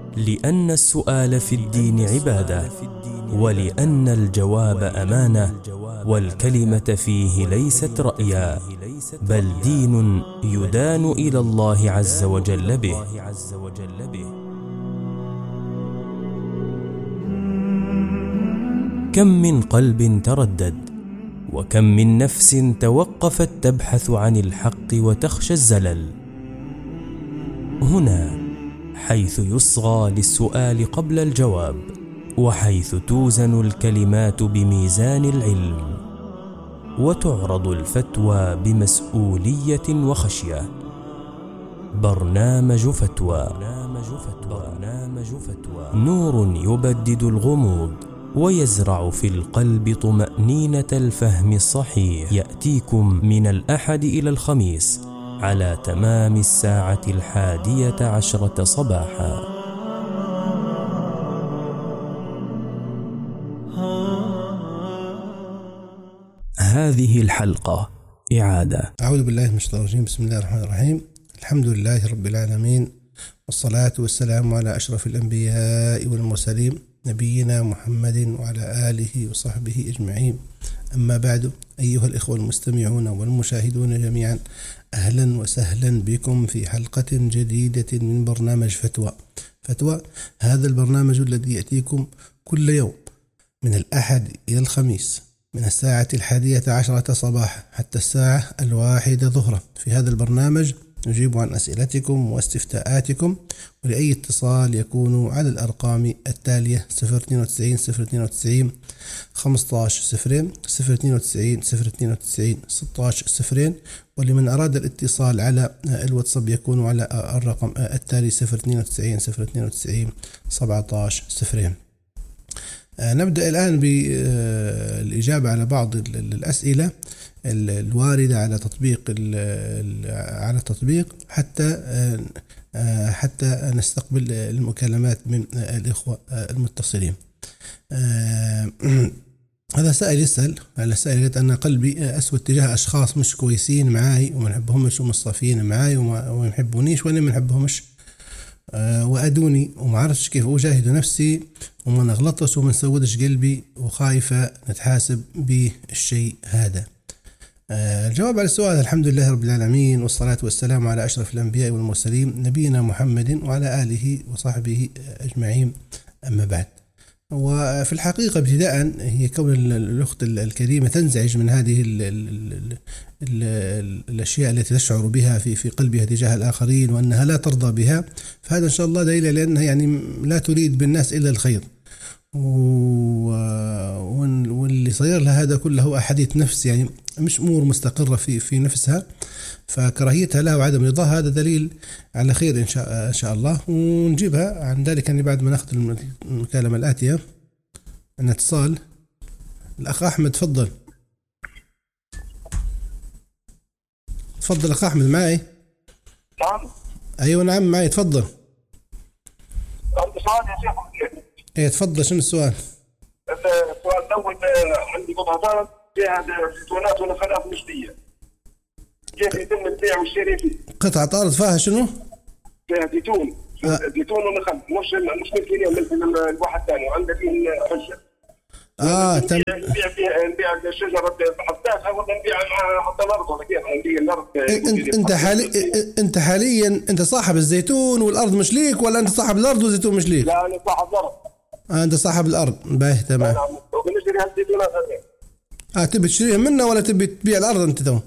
لأن السؤال في الدين عبادة، ولأن الجواب أمانة، والكلمة فيه ليست رأيا، بل دين يدان إلى الله عز وجل به. كم من قلب تردد، وكم من نفس توقفت تبحث عن الحق وتخشى الزلل. هنا حيث يصغى للسؤال قبل الجواب، وحيث توزن الكلمات بميزان العلم، وتعرض الفتوى بمسؤولية وخشية. برنامج فتوى، نور يبدد الغموض ويزرع في القلب طمأنينة الفهم الصحيح. يأتيكم من الأحد إلى الخميس على تمام 11:10 صباحا. هذه الحلقة إعادة. أعوذ بالله من الشيطان الرجيم. بسم الله الرحمن الرحيم. الحمد لله رب العالمين، والصلاة والسلام على أشرف الأنبياء والمرسلين، نبينا محمد وعلى آله وصحبه أجمعين. أما بعد، أيها الإخوة المستمعون والمشاهدون جميعا، أهلا وسهلا بكم في حلقة جديدة من برنامج فتوى. هذا البرنامج الذي يأتيكم كل يوم من الأحد إلى الخميس من 11:10 صباحا حتى 1:00 ظهرا. في هذا البرنامج نجيب عن أسئلتكم واستفتاءاتكم، ولأي اتصال يكون على الأرقام التالية: 092 092 15 0 092 092 16 0. ولمن أراد الاتصال على الواتساب يكون على الرقم التالي 092 092 17 0. نبدأ الآن بالإجابة على بعض الأسئلة الواردة على التطبيق حتى نستقبل المكالمات من الإخوة المتصلين. هذا سائل يسأل على سائل: أن قلبي أسود تجاه أشخاص مش كويسين معاي وما نحبهمش ومصطفين معاي وما يحبونيش وأنا ما نحبهمش، وأدوني وما عرفتش كيف أجاهد نفسي وما نغلطش وما نسودش قلبي، وخايفة نتحاسب بالشيء هذا. الجواب على السؤال: الحمد لله رب العالمين، والصلاة والسلام على أشرف الأنبياء والمرسلين، نبينا محمد وعلى آله وصحبه أجمعين. أما بعد، وفي الحقيقة ابتداء هي كون الأخت الكريمة تنزعج من هذه الأشياء التي تشعر بها في قلبها تجاه الآخرين وأنها لا ترضى بها، فهذا إن شاء الله دليل لأنها يعني لا تريد بالناس إلا الخير، واللي صير لها هذا كله أحاديث نفس، يعني مش أمور مستقرة في نفسها، فكراهيتها لها وعدم رضاها هذا دليل على خير إن شاء الله. ونجيبها عن ذلك يعني بعد ما نأخذ المكالمة الآتية. أن اتصال الأخ أحمد، تفضل أخ أحمد معي. نعم. أيوة نعم معي، تفضل. عندي سؤال يا شيخ. إيه تفضل، شنو السؤال؟ السؤال الأول: عندي قطعتان فيها زيتونات ونخلات مشتية، كيف يتم البيع والشراء فيه؟ قطعة أرض فيها شنو؟ فيها زيتون ونخل، مش ملكين من الواحد ثاني، وعنده فيه حجة. تمام. نبيع الشجرة حطاها ولا نبيع حتى الأرض ولا كيف؟ نبيع الأرض. أنت حاليا أنت صاحب الزيتون والأرض مش ليك، ولا أنت صاحب الأرض والزيتون مش ليك؟ لا، أنا صاحب الأرض. أنت صاحب الأرض، باهي تمام. وبنشتري هالزيتونات هذه. تبي تشتريها منا ولا تبي تبيع الأرض أنت تو؟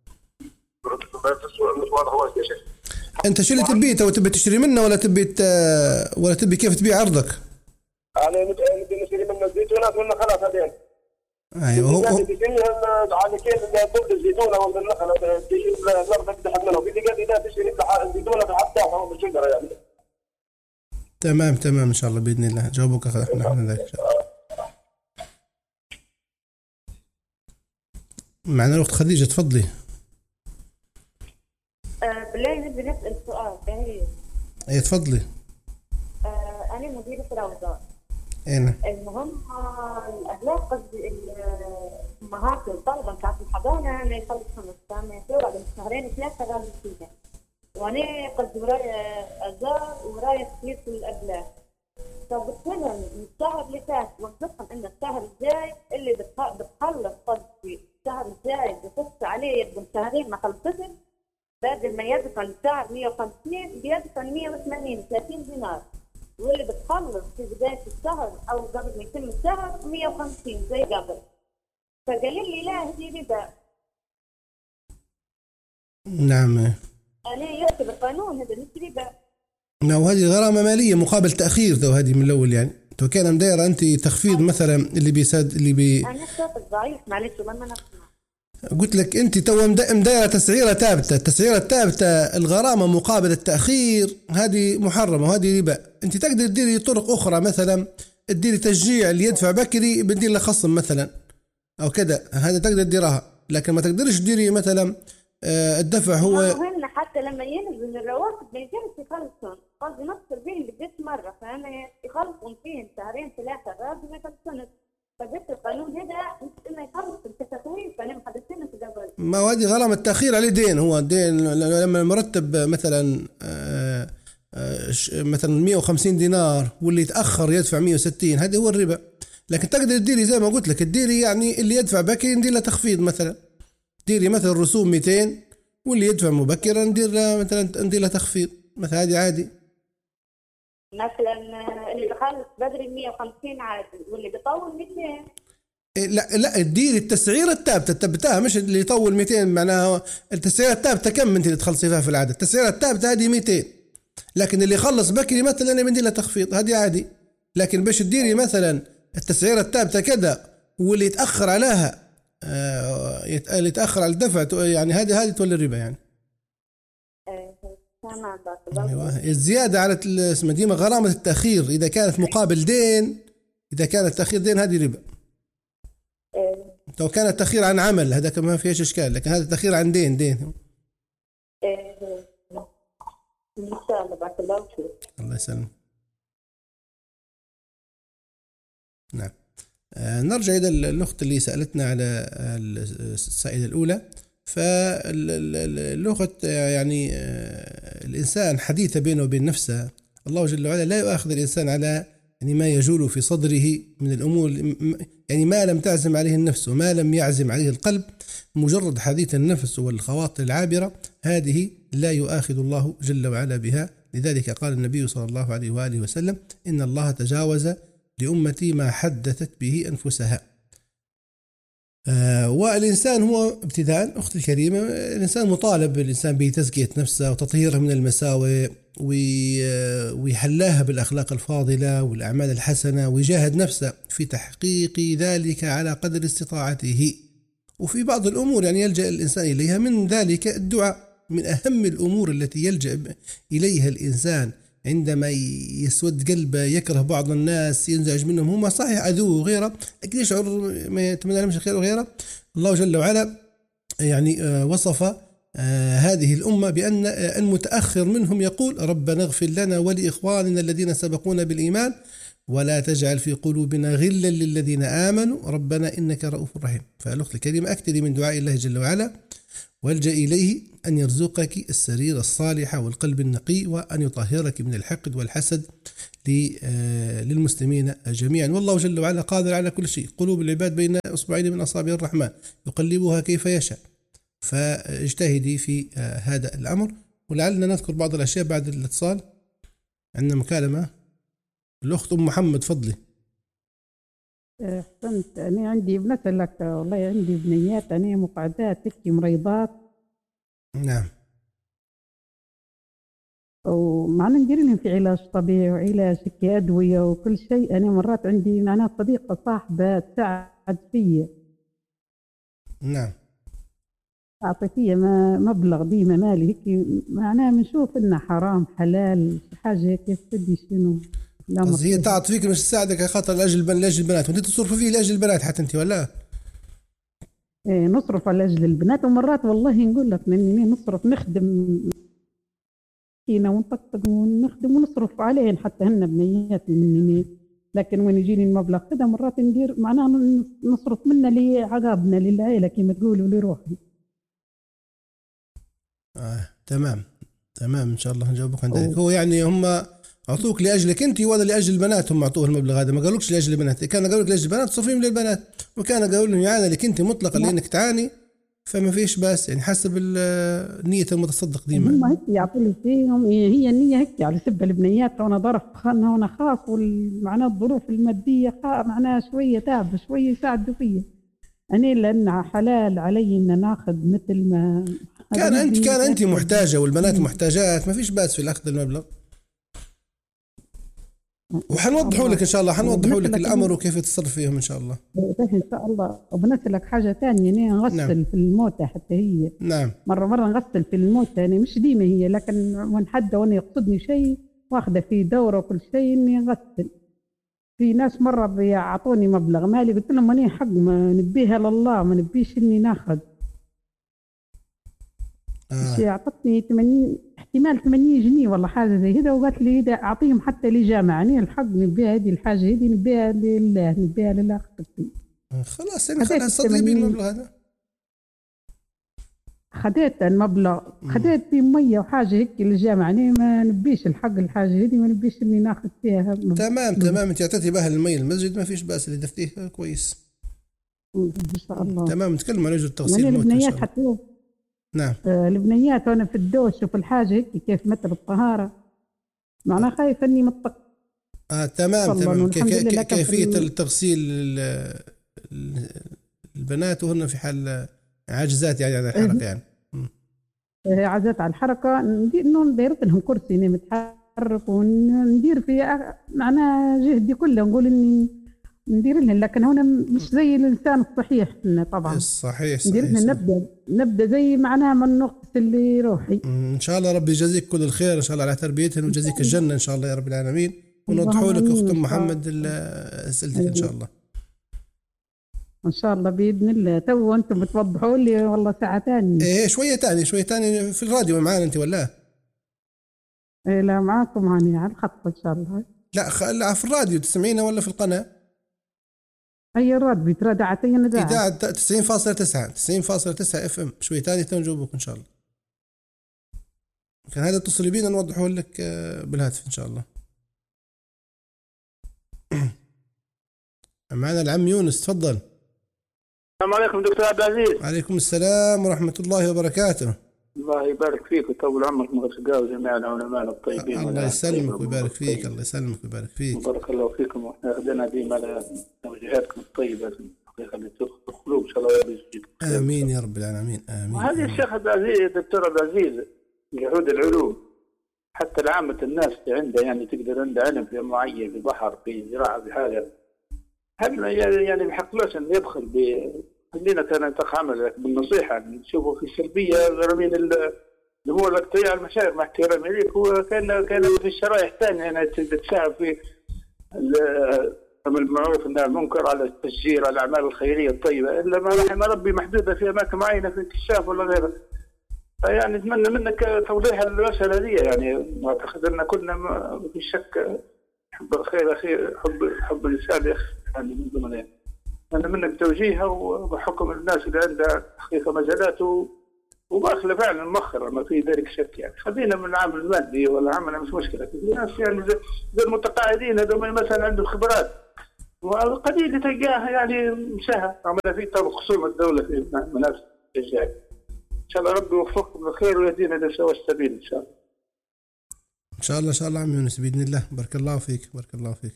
أنت شو اللي تبيه تو؟ تبي تشتري منا ولا تبي كيف تبيع أرضك؟ أنا نبي نشتري من الزيتونات والنخلات هذين. أيوه هو على كيف تبدأ الزيتونة ولا النخلة تجيب الأرض تحت منه، بدي قال إذا تشتري الزيتونة بحطها أو بالشجرة يعني. تمام إن شاء الله بإذن الله جاوبك أخذ نحن ذلك إن شاء الله. معنا الأخت خديجة، تفضلي. بالله نبي نسأل سؤال. أي تفضلي. أنا مديرة روضة. نعم. المهم الأهلاك قصدي الأمهات والطلبة كانت الحضانة ما يخلص 5 سنوات ولا 2 2 3 غالبا فيها. وانا قصدي ورايا ازار ورايا تخليص الابلاغ. فبتفهم من الشهر اللي فات وظفهم ان الشهر الجاي اللي بتخلص قصدي الشهر الجاي بتخص عليه يبقوا شهرين ما خلصتش، بدل ما يدفع الشهر 150 بيدفع 180 30 دينار، واللي بتخلص في بداية الشهر أو قبل ما يتم الشهر 150 زي قبل. فقال لي لا هذه ربا. نعم. أنا يكتب القانون هذا مش ربا. نعم، وهذه غرامة مالية مقابل تأخير ذو هذه من الأول يعني. تو كان مدايرة أنت تخفيض مثلا أنا صوتك ضعيف معلش لما نسمع. قلت لك أنت تو مدايرة تسعيرة ثابتة، التسعيرة الثابتة الغرامة مقابل التأخير هذه محرمة وهذه ربا. أنت تقدر تديري طرق أخرى، مثلا تديري تشجيع اللي يدفع بكري بدير له خصم مثلا أو كذا، هذا تقدر تديرها، لكن ما تقدرش تديري مثلا الدفع هو مهم. حتى لما ينزل الرواتب ما يقدرش يخلصون، قصدي نفس بهم بديت مرة، فأنا يخلصون فيهم شهرين ثلاثة الراجل ما يخلصونش. فجبت القانون هذا مش انه يخلص التخويف، انا محدثين في قبل. ما هو هذه غرامة التأخير عليه دين، هو دين لما المرتب مثلا مثلا 150 دينار واللي يتأخر يدفع 160، هذا هو الربا. لكن تقدر تديري زي ما قلت لك، تديري يعني اللي يدفع بكري ندير له تخفيض، مثلا ديري مثلا الرسوم 200 واللي يدفع مبكرا ندير له مثلا ندير له تخفيض مثلا، هذه عادي. مثلا اللي بخلص بدري 150 عادي، واللي بيطول 200. لا تديري التسعيرة الثابتة تبتها، مش اللي يطول 200. معناها التسعيرة الثابتة كم انت اللي تخلصي فيها في العادة؟ التسعيرة الثابتة هذه 200، لكن اللي يخلص بكري مثلا انا بدي له تخفيض، هذه عادي. لكن باش تديري مثلا التسعيرة الثابتة كذا واللي يتأخر عليها اللي يتأخر على الدفع، يعني هذه تولي الربا يعني. أيوة. الزيادة على اسمها ديما غرامة التأخير إذا كانت مقابل دين، إذا كانت تأخير دين هذه ربا. لو كان التأخير عن عمل هذا ما فيش إشكال، لكن هذا التأخير عن دين. إن شاء الله. بارك الله فيك. الله يسلمك. نعم. نرجع إلى الأخت اللي سألتنا على السائلة الأولى. فاللغة يعني الإنسان حديثة بينه وبين نفسه. الله جل وعلا لا يؤاخذ الإنسان على يعني ما يجول في صدره من الأمور، يعني ما لم تعزم عليه النفس وما لم يعزم عليه القلب. مجرد حديث النفس والخواطر العابرة هذه لا يؤاخذ الله جل وعلا بها. لذلك قال النبي صلى الله عليه وآله وسلم: إن الله تجاوز لأمتي ما حدثت به أنفسها. والإنسان هو ابتداء أختي الكريمة، الإنسان مطالب الإنسان بتزكية نفسه وتطهيرها من المساوئ ويحلاها بالأخلاق الفاضلة والأعمال الحسنة، ويجاهد نفسه في تحقيق ذلك على قدر استطاعته. وفي بعض الأمور يعني يلجأ الإنسان إليها، من ذلك الدعاء. من أهم الأمور التي يلجأ إليها الإنسان عندما يسود قلبه، يكره بعض الناس، ينزعج منهم، هم صحيح عدو وغيره، لكن يشعر ما يتمنى لهم الخير وغيره. الله جل وعلا يعني وصف هذه الأمة بأن المتأخر منهم يقول: ربنا اغفر لنا ولإخواننا الذين سبقونا بالإيمان ولا تجعل في قلوبنا غلا للذين آمنوا ربنا إنك رؤوف رحيم. فالأخت الكريمة أكثري من دعاء الله جل وعلا، والجأ إليه أن يرزقك السرير الصالح والقلب النقي، وأن يطهرك من الحقد والحسد للمسلمين جميعا. والله جل وعلا قادر على كل شيء. قلوب العباد بين أصبعين من أصابع الرحمن يقلبها كيف يشاء. فاجتهدي في هذا الأمر. ولعلنا نذكر بعض الأشياء بعد الاتصال. عندنا مكالمة. الأخت أم محمد، فضلي. أحسنت. أنا عندي مثلك والله، عندي بنيات أنا مقعدات تكي مريضات. نعم. ومعنا ندير لهم في علاج طبيعي وعلاج أدوية وكل شيء. أنا مرات عندي معناها صديقة صاحبة تساعد فيا. نعم. أعطي فيا مبلغ ديما مالي هيك، معناها بنشوف إنه حرام حلال حاجة كيف تدي شنو. بس هي تعطي فيك مش تساعدك خاطر لاجل البنات، وانت تصرف فيه لاجل البنات حتى انت ولا؟ ايه نصرف على لاجل البنات، ومرات والله نقول لك اني نصرف نخدم فينا ونطقطق ونخدم ونصرف عليهن حتى هن بنياتي مني. لكن وين يجيني المبلغ كذا مرات ندير معناها نصرف منه لعقابنا للعائلة كما تقولوا لروحي. تمام. تمام إن شاء الله نجاوبك عن ذلك. هو يعني هم أعطوك لأجلك أنت ولا لأجل البنات؟ هم أعطوه المبلغ هذا، ما قالوكش لأجل البنات. كان قالوا لك لأجل البنات صفيهم للبنات، وكان قالوا لهم يعاني لك أنت مطلقا لأنك تعاني، فما فيش بس يعني حسب نية المتصدق ديما. هم هيك يعطوا فيهم، هي النية هيك على سب البنيات، وأنا ظرف هنا خاص، والمعنى الظروف المادية معناها شوية تعب شوية يساعدوا فيا أنا، لأنها حلال علي إن ناخذ مثل ما كان أنت محتاجة والبنات محتاجات، ما فيش بأس في الأخذ المبلغ. وحنوضحوا لك إن شاء الله، حنوضحوا لك الأمر وكيف تتصرف فيهم إن شاء الله. إن شاء الله. وبنسألك حاجة تانية، أنا نغسل نعم. في الموتى حتى هي. نعم. مرة نغسل في الموتى، يعني مش ديما هي، لكن من حد وأنا يقصدني شيء واخذة في دورة وكل شيء إني أغسل. في ناس مرة بيعطوني مبلغ مالي، قلت لهم أنا حق ما نبيها لله، ما نبيش إني ناخذ. أعطتني 80 احتمال 80 جنيه والله حاجة زي هذا، وقالت لي إذا أعطيهم حتى لجامعة، يعني الحق نبيها هذه الحاجة، هذه نبيها لله، نبيها لله. خلاص يعني خلاص صدقي بالمبلغ هذا. خديت المبلغ، خديت في مية وحاجة هيك للجامعة، يعني ما نبيش الحق الحاجة هذه، ما نبيش إني ناخذ فيها. تمام أنت أعطيتي بها المية المسجد، ما فيش بأس، اللي دفتيه كويس إن شاء الله. تمام. نتكلم عن أجل التغسيل يعني البنيات حتى نعم. البنيات وأنا في الدوش وفي الحاجة هيك كيف مثل الطهارة، معناها خايف إني مطق. تمام. كيفية التغسيل البنات وهن في حال عاجزات يعني على الحركة يعني. عاجزات على الحركة، ندير لهم كرسي متحرك وندير في معناها جهدي كله، نقول إني ندير لهم، لكن هنا مش زي الإنسان الصحيح طبعا. صحيح. ندير لهم نبدأ زي معناها من نقطة اللي روحي. إن شاء الله ربي يجازيك كل الخير إن شاء الله على تربيتهم، ويجازيك الجنة إن شاء الله يا رب العالمين. ونوضحوا لك أخت محمد أسئلتك إن شاء الله. إن شاء الله بإذن الله. تو أنتم بتوضحوا لي والله ساعة ثانية. شوية تاني في الراديو معانا أنت ولا؟ لا معاكم هاني على الخط إن شاء الله. لا في الراديو تسمعينا ولا في القناة؟ أي الراديو تردعتين إذاعة 90.9 FM. شوية تاني تنجوبك إن شاء الله. كان هذا اتصلي بينا نوضحه لك بالهاتف إن شاء الله. معنا العم يونس، تفضل. السلام عليكم دكتور عبد العزيز. عليكم السلام ورحمة الله وبركاته. الله يبارك فيك ويطول عمرك ويرزقك وجميع العلماء الطيبين. الله يسلمك ويبارك فيك. الله يسلمك ويبارك فيك. بارك الله فيكم، واحنا خدنا ديما على توجيهاتكم الطيبة الحقيقة اللي تدخل القلوب ان شاء الله ربي يجزيك. امين يا رب العالمين. امين. وهذه الشيخ عبد العزيز، دكتور عبد العزيز، جهود العلوم حتى لعامة الناس اللي عنده يعني تقدر عنده علم في معين، في بحر، في زراعة، في حاجة، هل يعني بحقلوش انه يدخل خلينا كان عمل بالنصيحة نشوفه في السلبية غير من الأمور الاقتصادية على المشايخ مع احترامي ليك. هو كان في الشرائح الثانية يعني تساهم في المعروف النهي عن المنكر، على التشجير على الأعمال الخيرية الطيبة، إلا ما رحم ربي محدودة في أماكن معينة في الكشاف ولا غيره. فيعني نتمنى منك توضيح المسألة دي، يعني أعتقد أن كلنا في شك حب الخير أخي، حب الإنسان يعني من ضمن أنا منك توجيهها وحكم الناس اللي عندها حقيقة مجالات ومأخلة فعلا مؤخرا ما في ذلك شك. يعني خلينا من العمل المادي ولا عمل مش مشكلة. في ناس يعني زي المتقاعدين هذول مثلا عندهم خبرات وقليل تلقاها يعني مساهة عملها في طرق خصوم الدولة في منافس التشجيع. إن شاء الله ربي يوفقكم بالخير ويهدينا لسوى السبيل إن شاء الله. إن شاء الله إن شاء الله عم يونس بإذن الله. بارك الله فيك. بارك الله فيك.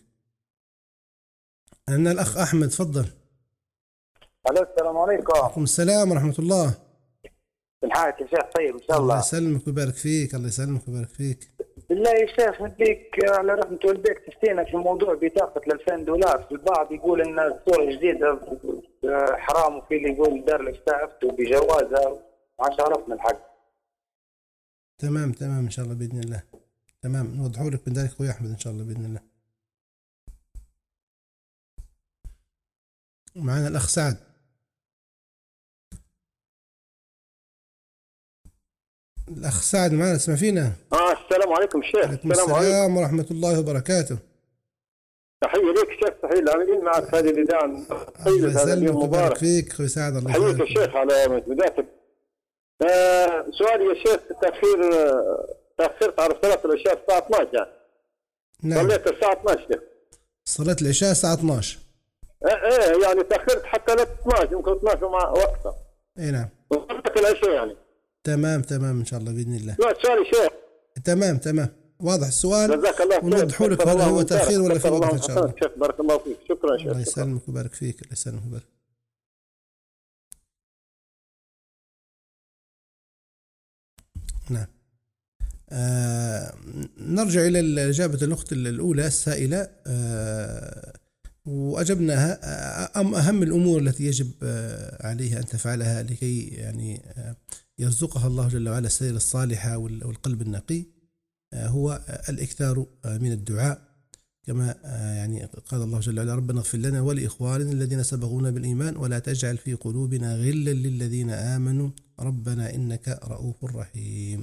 عندنا الأخ أحمد، تفضل. السلام عليكم. وعليكم السلام ورحمة الله. بالحالك يا شيخ؟ طيب إن شاء الله. الله يسلمك ويبارك فيك. الله يسلمك ويبارك فيك. بالله يا شيخ نديك على رحمة والديك تفتينا في موضوع بطاقة $2000. البعض يقول إن الصورة الجديدة حرام، وفي اللي يقول دار الإفتاء أفتوا بجوازها، ما عرفنا الحق. تمام إن شاء الله بإذن الله. تمام نوضحوا لك من ذلك أخوي أحمد إن شاء الله بإذن الله. معنا الأخ سعد. الأخ سعد معنا، تسمع فينا؟ السلام عليكم شيخ. السلام ورحمة الله وبركاته. تحية لك شيخ، تحية العاملين معك في هذه الإذاعة الطيبة. هذا اليوم مبارك فيك أخوي سعد. الله يحييك يا شيخ على مجهوداتك. سؤالي يا شيخ، تأخير تأخرت على صلاة العشاء الساعة 12. نعم. صليت الساعة 12. صلاة العشاء الساعة 12. ايه يعني تأخرت حتى ل 12، يمكن 12 مع وقتها. اي نعم. وصلت العشاء يعني. تمام ان شاء الله باذن الله. لا سؤال شيخ. تمام واضح السؤال. جزاك الله خير. ونوضحوا لك هل هو تأخير ولا في وقت ان شاء الله. شيخ بارك الله فيك. شكرا شيخ. الله يسلمك ويبارك فيك. الله يسلمك ويبارك. نعم. نرجع إلى الإجابة الأخت الأولى السائلة، وأجبناها. أهم الأمور التي يجب عليها أن تفعلها لكي يعني يرزقها الله جل وعلا السير الصالحة والقلب النقي هو الإكثار من الدعاء، كما يعني قال الله جل وعلا: ربنا اغفر لنا ولإخواننا الذين سبقونا بالإيمان ولا تجعل في قلوبنا غلا للذين آمنوا ربنا إنك رؤوف رحيم.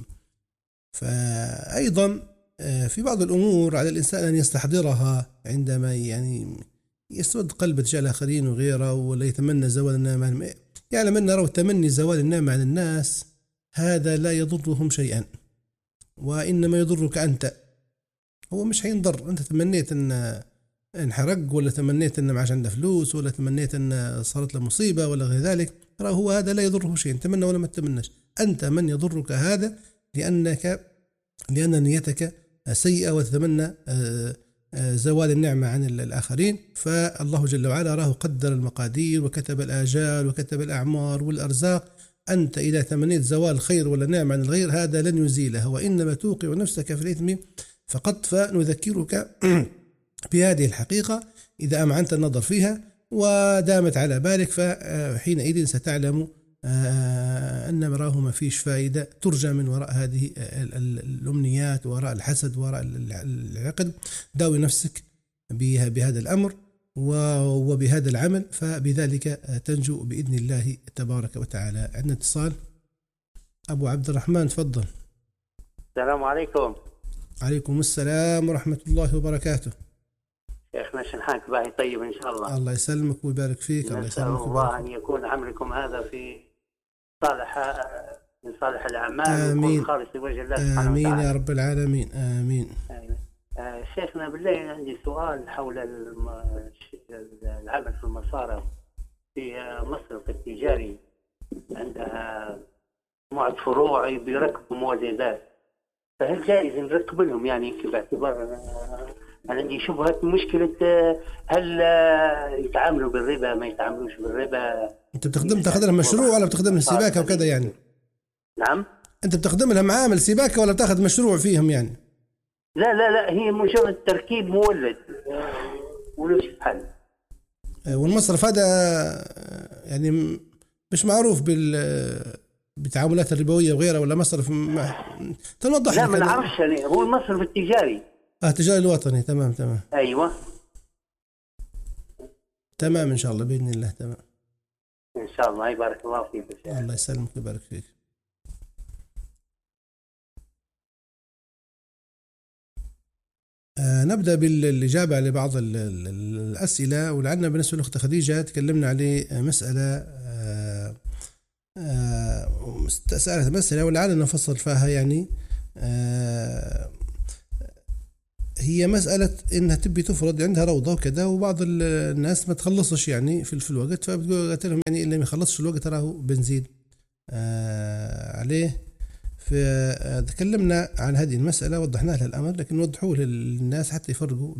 فأيضا في بعض الأمور على الإنسان أن يستحضرها عندما يعني يسود قلب تجاه الآخرين وغيره، ولا يتمنى زوال النعمة. يعلم أن لو تمني زوال النعمة عن الناس هذا لا يضرهم شيئا، وإنما يضرك أنت. هو مش هينضر. أنت تمنيت أن انحرق، ولا تمنيت أن معاش عنده فلوس، ولا تمنيت أن صارت له مصيبة ولا غير ذلك، هو هذا لا يضره شيء، تمنى ولا ما تتمناش. أنت من يضرك هذا لأن نيتك سيئة وتتمنى زوال النعمة عن الآخرين. فالله جل وعلا راه قدر المقادير وكتب الآجال وكتب الأعمار والأرزاق. أنت إذا تمنيت زوال الخير ولا نعمة عن الغير هذا لن يزيله، وإنما توقع نفسك في الإثم فقط. فنذكرك بهذه الحقيقة إذا أمعنت النظر فيها ودامت على بالك، فحينئذ ستعلم أن مراه ما فيش فائدة ترجى من وراء هذه الأمنيات، وراء الحسد، وراء العقد. داوي نفسك بهذا الأمر وبهذا العمل، فبذلك تنجو بإذن الله تبارك وتعالى. عندنا اتصال. أبو عبد الرحمن تفضل. السلام عليكم. عليكم السلام ورحمة الله وبركاته. شيخنا شنحاك باهي طيب إن شاء الله. الله يسلمك ويبارك فيك. الله يسلمك. نسأل الله أن يكون عملكم هذا في من صالح الأعمال. آمين. ويكون خالص لوجه الله سبحانه وتعالى. آمين يا رب العالمين. آمين. شيخنا بالله عندي سؤال حول العمل في المصارف في مصرف التجاري. عندها مجموعة فروع بيركبوا موازينات، فهل جائز نركب لهم يعني باعتبار أنا عندي شبهة مشكلة هل يتعاملوا بالربا ما يتعاملوش بالربا؟ أنت تاخذ لهم مشروع ولا بتخدم لهم سباكة وكذا يعني؟ نعم. أنت بتخدم لهم عامل سباكة ولا تاخذ مشروع فيهم يعني؟ لا هي مجرد تركيب مولد ولوش حل. والمصرف هذا يعني مش معروف بالتعاملات الربوية وغيرها، ولا مصرف تنوضح؟ لا ما نعرفش يعني. هو المصرف التجاري. التجاري الوطني. تمام. أيوة تمام إن شاء الله بإذن الله. تمام إن شاء الله. يبارك الله فيك. الله يسلمك ويبارك فيك. نبدأ بالإجابة على بعض الأسئلة. ولعلنا بالنسبة للأخت خديجة تكلمنا عليه مسألة سألت مسألة ولعلنا نفصل فيها يعني. هي مسألة إنها تبي تفرض عندها روضة وكذا، وبعض الناس ما تخلصش يعني في الوقت، فبتقول قلت لهم يعني اللي ما يخلصش الوقت راه بنزيد عليه. فتكلمنا عن هذه المسألة وضحنا لها الأمر، لكن نوضحوه للناس حتى يفرقوا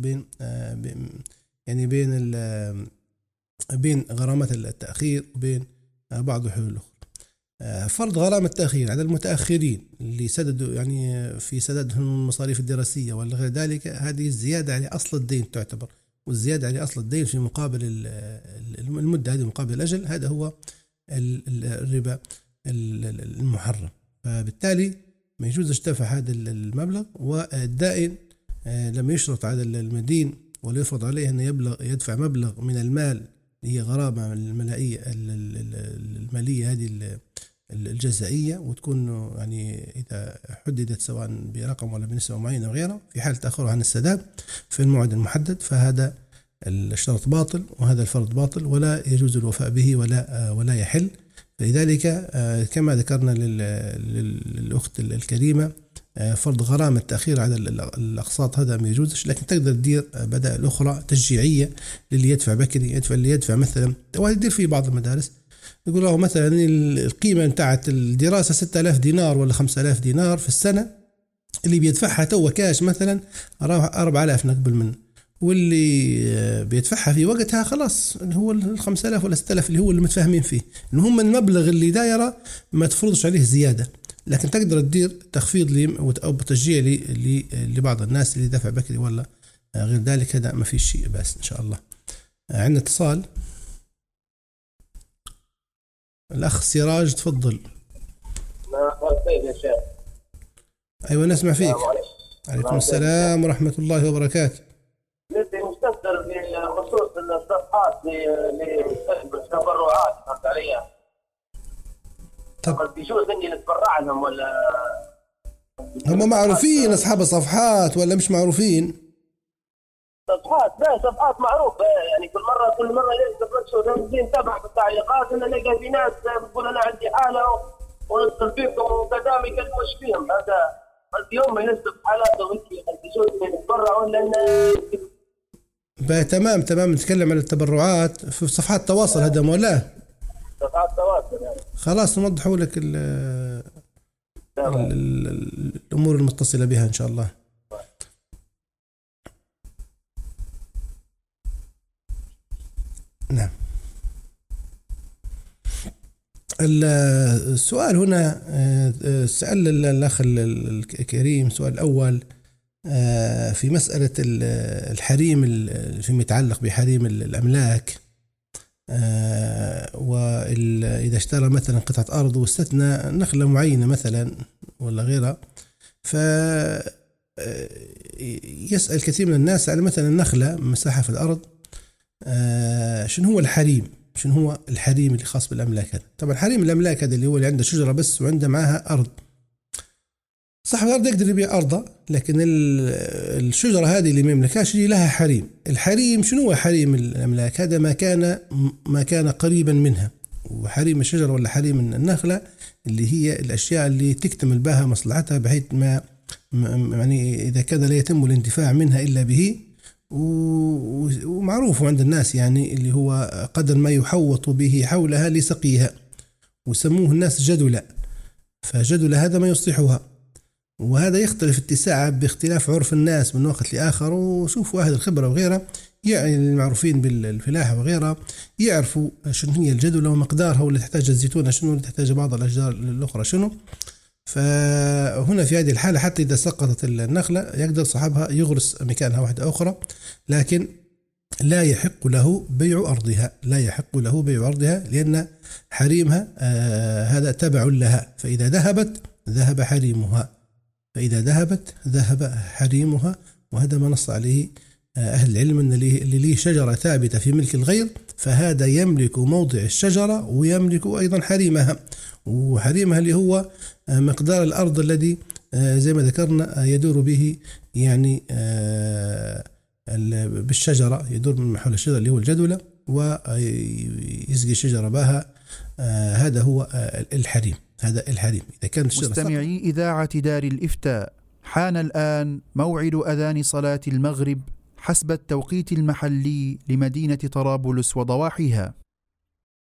بين غرامات التأخير وبين بعض الحلول الأخرى. فرض غرامة التأخير على المتأخرين اللي سددوا يعني في سددهم المصاريف الدراسية ولا غير ذلك، هذه الزيادة على أصل الدين تعتبر، والزيادة على أصل الدين في مقابل المدة هذه مقابل الأجل، هذا هو الربا المحرم. فبالتالي ما يجوز دفع هذا المبلغ. والدائن لما يشرط على المدين ولا يفرض عليه أن يدفع مبلغ من المال هي غرامة المالية هذه الجزائية، وتكون يعني إذا حددت سواء برقم ولا بنسبة معينة وغيرها في حال تأخره عن السداد في الموعد المحدد، فهذا الشرط باطل وهذا الفرض باطل ولا يجوز الوفاء به ولا يحل. فلذلك كما ذكرنا للأخت الكريمة فرض غرامة تأخير على الأقساط هذا ما يجوزش، لكن تقدر تدير بدائل أخرى تشجيعية للي يدفع بكري، اللي يدفع مثلا. ويدير في بعض المدارس يقول له مثلا القيمة نتاعت الدراسة 6000 دينار ولا 5000 دينار في السنة، اللي بيدفعها تو كاش مثلا 4000 نقبل منه، واللي بيدفعها في وقتها خلاص اللي هو 5000 ولا 6000 اللي هو اللي متفاهمين فيه، إن هم المبلغ اللي دايرة ما تفرضش عليه زيادة. لكن تقدر تدير تخفيض لي أو تشجيع لبعض الناس اللي دفع بكري ولا غير ذلك، هذا ما فيش شيء بس إن شاء الله. عندنا اتصال، الأخ سراج تفضل. يا شيخ. أيوة نسمع فيك. عليكم السلام ورحمة الله وبركاته. نبي مستفسر بخصوص الصفحات للتبرعات فهمت علي؟ طب بيجوز اني نتبرع لهم ولا هم معروفين اصحاب الصفحات ولا مش معروفين؟ صفحات لا صفحات معروفه، يعني كل مره نتابع في التعليقات ان نلقى في ناس بتقول انا عندي حاله وندخل فيكم وقدام يكلموش فيهم. هذا اليوم ينزل حالاتهم انت بيجوز نتبرع ولا تمام نتكلم عن التبرعات في صفحات التواصل هذا مولا صفحات التواصل يعني. خلاص نوضحوا لك الأمور المتصلة بها إن شاء الله. نعم. السؤال هنا سأل الأخ الكريم السؤال الأول في مسألة الحريم فيما يتعلق بحريم الأملاك، وإذا اشترى مثلا قطعة أرض واستثنى نخلة معينة مثلا ولا غيرها، فيسأل كثير من الناس على مثلا النخلة مساحة في الأرض، شنو هو الحريم اللي خاص بالأملاك هذا؟ طبعا حريم الأملاك هذا اللي هو اللي عنده شجرة بس وعنده معها أرض. صاحب الأرض يقدر يبيع أرضه، لكن الشجرة هذه اللي ما يملكهاش لها حريم. الحريم شنو هو حريم الأملاك؟ هذا ما كان قريبا منها. وحريم الشجرة ولا حريم النخلة اللي هي الأشياء اللي تكتمل بها مصلحتها بحيث ما يعني إذا كان لا يتم الانتفاع منها إلا به، ومعروف عند الناس يعني اللي هو قدر ما يحوط به حولها لسقيها، وسموه الناس جدلة. فجدلة هذا ما يصلحها، وهذا يختلف اتساعا باختلاف عرف الناس من وقت لآخر. وشوفوا أهل الخبرة وغيرها يعني المعروفين بالفلاحة وغيرها يعرفوا شنو هي الجدلة ومقدارها، واللي تحتاج الزيتونة شنو، واللي تحتاج بعض الأشجار الأخرى شنو. فهنا في هذه الحالة حتى إذا سقطت النخلة يقدر صاحبها يغرس مكانها واحدة أخرى، لكن لا يحق له بيع أرضها، لأن حريمها هذا تبع لها، فإذا ذهبت ذهب حريمها. وهذا ما نص عليه أهل العلم، أن اللي ليه شجرة ثابتة في ملك الغير فهذا يملك موضع الشجرة ويملك أيضا حريمها. وحريمها اللي هو مقدار الأرض الذي زي ما ذكرنا يدور به يعني بالشجرة، يدور من حول الشجرة اللي هو الجدولة ويسقي الشجرة بها. هذا هو الحريم. إذا كان مستمعي إذاعة دار الإفتاء، حان الآن موعد أذان صلاة المغرب حسب التوقيت المحلي لمدينة طرابلس وضواحيها.